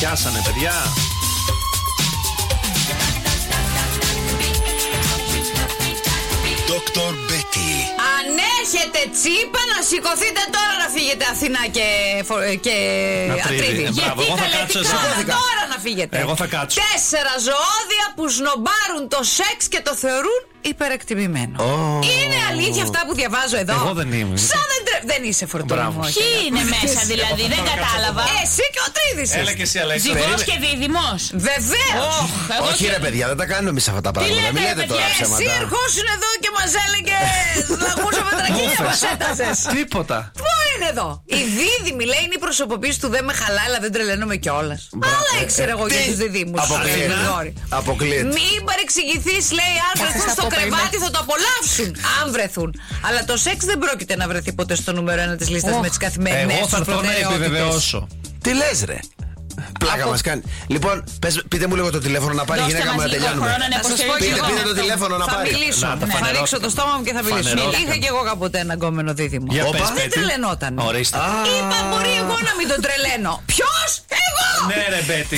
Πιάσανε, παιδιά. Dr. Betty. Αν έχετε τσίπα, να σηκωθείτε τώρα να φύγετε Αθηνά και Ατρίδη. Μπράβο, εγώ θα κάτσω εδώ. Τώρα να φύγετε. Εγώ θα κάτσω. 4 ζωώδια που σνομπάρουν το σεξ και το θεωρούν υπερεκτιμημένο. Είναι αλήθεια αυτά που διαβάζω εδώ? Εγώ δεν είμαι. Δεν είσαι φορτώνη μου. Ποιοι είναι μέσα δηλαδή, δεν κατάλαβα. Εσύ και ο Τρίδης. Έλα και εσύ, Αλέξη. Ζυγός και δίδυμος. Βεβαίως. Όχι ρε παιδιά, δεν τα κάνουμε εμείς αυτά τα πράγματα. λέτε, Μην λέτε τώρα παιδιά, Εσύ ψέματα. ερχόσουν εδώ και μας έλεγε λαγούσα με τρακίνια, μας έτασες. Τίποτα. Πού είναι εδώ? Η δίδυμη λέει είναι η προσωποποίηση του δεν με χαλάει, αλλά δεν τρελαίνομαι κιόλας. Αλλά ήξερα εγώ για τους διδύμους. Αποκλείεται. Μην παρεξηγηθείς, λέει, αν βρεθούν στο κρεβάτι θα το απολαύσουν. Αν βρεθούν. Αλλά το σεξ δεν πρόκειται να βρεθεί ποτέ στο νούμερο 1 της λίστας με τις καθημερινές Εγώ θα τους έρθω να προτεραιότητες. επιβεβαιώσω. Τι λες ρε? Πλάκα μας κάνει. Λοιπόν, πείτε μου λίγο το τηλέφωνο να πάρει η γυναίκα μου να τελειώνουμε. Να σας πω κι εγώ. Πείτε το τηλέφωνο να Θα πάρει. μιλήσω. Να, τα Θα φανερώθηκαν. ρίξω το στόμα μου και θα μιλήσω. Φανερώθηκαν. Είχα κι εγώ κάποτε ένα γκόμενο δίδυμο. Για πες, Δεν Πέτη. τρελαινόταν. Ορίστε. Είπα, μπορεί εγώ να μην τον τρελαίνω. Ποιος? Εγώ! Ναι, ρε Μπέτη.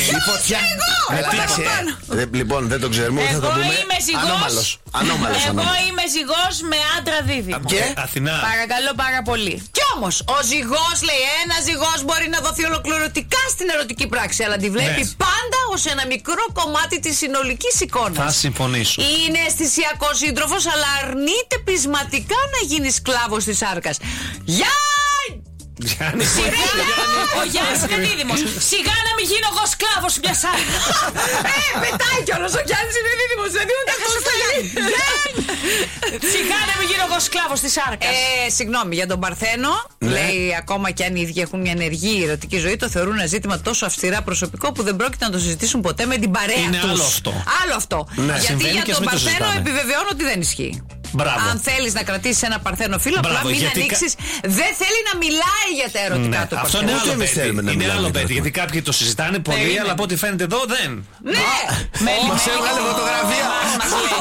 Λοιπόν, δεν το ξέρουμε. Θα το Εγώ πούμε. είμαι ζυγός. Ανώμαλος. Εγώ είμαι ζυγός με άντρα δίδυμο. Και Αθηνά. Παρακαλώ πάρα πολύ. Κι όμως, ο ζυγός λέει, ένα ζυγός μπορεί να δοθεί ολοκληρωτικά στην ερωτική πράξη, αλλά τη βλέπει Ναι. πάντα ως ένα μικρό κομμάτι της συνολικής Θα εικόνας. συμφωνήσω. Είναι αισθησιακός σύντροφος, αλλά αρνείται πεισματικά να γίνει σκλάβος της σάρκας. Γεια! Γιάννη. Ο Γιάννης είναι δίδυμος. Σιγά να μην γίνω εγώ σκλάβος μια σάρκα. Πετάει κιόλας, ο Γιάννης είναι δίδυμος, δηλαδή ούτε αυτός θέλει. Σιγά να μην γίνω εγώ σκλάβος της σάρκας. Συγγνώμη, για τον Παρθένο, λέει ακόμα κι αν οι ίδιοι έχουν μια ενεργή ερωτική ζωή, το θεωρούν ένα ζήτημα τόσο αυστηρά προσωπικό που δεν πρόκειται να το συζητήσουν ποτέ με την παρέα Είναι τους. άλλο αυτό. Άλλο αυτό. Ναι. Γιατί Συμβαίνει για και τον μην το Παρθένο συζητάμε. επιβεβαιώνω ότι δεν ισχύει. Μπράβο. Αν θέλεις να κρατήσεις ένα Παρθένο φίλο, απλά Μπράβο, μην γιατί ανοίξεις. Δεν θέλει να μιλάει για τα ερωτικά του Αυτό Παρθένο. είναι Ούτε άλλο εμείς θέλουμε Μπέτη. να Είναι μιλάμε άλλο για Μπέτη. αυτό. Γιατί κάποιοι το συζητάνε πολύ, Περίμενε. αλλά από ό,τι φαίνεται εδώ δεν. Ναι! Μας έβγαλε φωτογραφία. Μας λέει.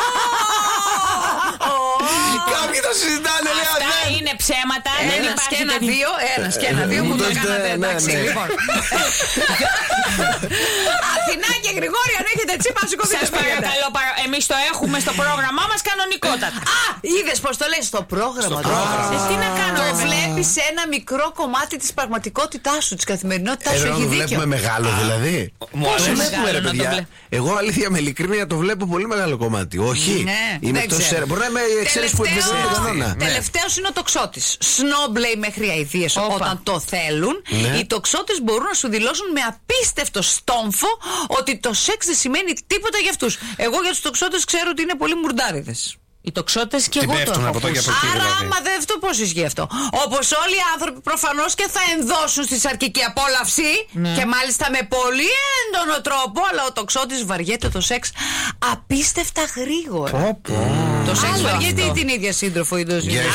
Κάποιοι το συζητάνε, λέει Αυτά δεν. είναι ψέματα. Δεν Ένας υπάρχει και ένα τέτοιο. δύο, ένας και ένα δύο που το Ναι, κάνατε, ναι, εντάξει, ναι. λοιπόν. Αθηνά και Γρηγόρη, αν έχετε τσίπα, σηκωθείτε. Σας παρακαλώ, εμείς το έχουμε στο πρόγραμμά μας κανονικότατα. Α, είδες πως το λες στο πρόγραμμα. Τι να κάνω, Το ρε παιδί μου. βλέπεις σε ένα μικρό κομμάτι της πραγματικότητάς σου, της καθημερινότητάς σου. Εδώ Έχει το δίκιο. βλέπουμε μεγάλο δηλαδή. Μου Το αρέσει. βλέπουμε ρε Μεγάλο να το παιδιά. βλέπω. Εγώ αλήθεια με ειλικρίνεια το βλέπω πολύ μεγάλο κομμάτι. Όχι. Ναι, Είμαι δεν εκτός ξέρω. Μπορεί να είμαι εξαίρεση που επιβεβαιώνει τον κανόνα. Τελευταίος είναι ο τοξότης. Σνόμπ λέει μέχρι αηδίες όταν το θέλουν. Ναι. Οι τοξότες μπορούν να σου δηλώσουν με απίστευτο στόμφο ότι το σεξ δεν σημαίνει τίποτα για αυτούς. Εγώ για τους τοξότες ξέρω ότι είναι πολύ μουρντάριδες. Οι τοξότες και Τι εγώ το πέφτουν έχω από εδώ και από ακούσει. εκεί. Άρα, δηλαδή. άμα δεν αυτό, πώς ισχύει αυτό. Όπως όλοι οι άνθρωποι προφανώς και θα ενδώσουν στη σαρκική απόλαυση και μάλιστα με πολύ έντονο τρόπο, αλλά ο τοξότης βαριέται το σεξ απίστευτα γρήγορα. Το σεξ Άλλο βαριέται αυτό. ή την ίδια σύντροφο ή το Για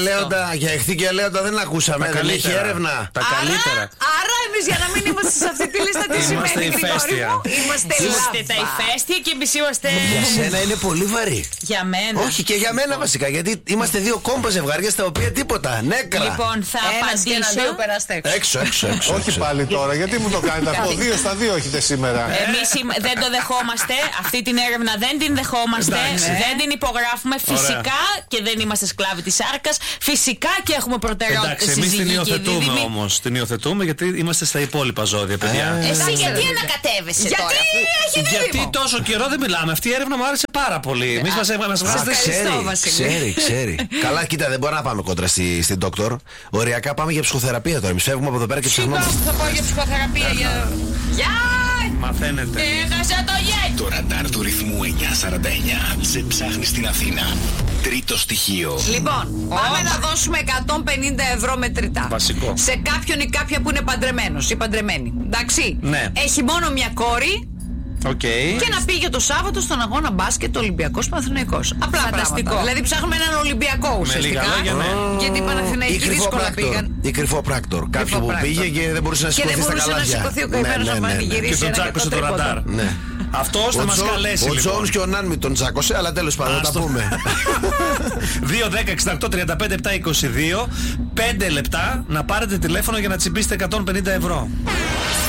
εχθή και λέοντα δεν ακούσαμε. Δεν έχει έρευνα. Τα καλύτερα. Άρα εμείς για να μην είμαστε σε αυτή τη λίστα τι Είμαστε σημαίνει Γρηγόρη ηφαίστεια. μου? Είμαστε Είμαστε τα λάβα. ηφαίστεια και εμείς είμαστε. Για σένα είναι πολύ βαρύ. Για μένα. Όχι και για μένα βασικά. Γιατί είμαστε δύο κόμπα ζευγάρια στα οποία τίποτα. Νέκρα. Λοιπόν, θα Ένας και ένα δύο απαντήσω. περάστε έξω. Έξω. Όχι πάλι τώρα, γιατί μου το κάνετε αυτό? 2-2 έχετε σήμερα. Εμείς δεν το δεχόμαστε. Αυτή την έρευνα δεν την δεχόμαστε. Δεν την υπογράφουμε. Φυσικά και δεν είμαστε σκλάβοι της σάρκας. Φυσικά και έχουμε προτεραιότητες. Εντάξει, εμείς την συζυγική υιοθετούμε δίδυμη. όμως. Την υιοθετούμε γιατί είμαστε στα υπόλοιπα ζώδια, παιδιά. Εσύ γιατί ανακατεύεσαι Γιατί τώρα? έχει Γιατί δίδυμο. τόσο καιρό δεν μιλάμε. Αυτή η έρευνα μου άρεσε πάρα πολύ. Εμείς μας βγάζετε. Ευχαριστώ, Βασίλη. Ξέρει. Καλά, κοίτα, δεν μπορούμε να πάμε κόντρα στην Doctor. Οριακά πάμε για ψυχοθεραπεία τώρα. Εμείς φεύγουμε από εδώ πέρα και Συγγνώμη, ψαχνόμαστε. θα πάω για ψυχοθεραπεία. Γεια! Μαθαίνετε. Έχασα το γέκι. Το ραντάρ του ρυθμού 949 σε ψάχνει στην Αθήνα. Τρίτο στοιχείο. Λοιπόν, πάμε να δώσουμε 150 ευρώ μετρητά. Βασικό. Σε κάποιον ή κάποια που είναι παντρεμένος ή παντρεμένη. Εντάξει. Ναι. Έχει μόνο μια κόρη Οκ. και να πήγε το Σάββατο στον αγώνα μπάσκετ Ολυμπιακός Παναθηναϊκός. Απλά Φανταστικό. πράγματα. Δηλαδή ψάχνουμε έναν Ολυμπιακό ουσιαστικά. λίγα λόγια, ναι. Γιατί οι Παναθηναϊκοί δύσκολα πήγαν. Ή κρυφό πράκτορ. Κάποιον που πράκτορ. πήγε και δεν μπορούσε να Και σηκωθεί δεν στα μπορούσε να καλάθια. σηκωθεί ο καημένος να Και πανηγυρίσει τον ένα τσάκωσε το τρίποντο. ραντάρ. Ναι. Αυτός θα μας καλέσει Ο λοιπόν. Τζόνς και ο Νάνμι τον τσάκωσε, αλλά τέλος πάντων θα τα Άστο. πούμε. 2, 10, 68, 35, 7, 22. 5 λεπτά να πάρετε τηλέφωνο για να τσιμπήσετε 150 ευρώ.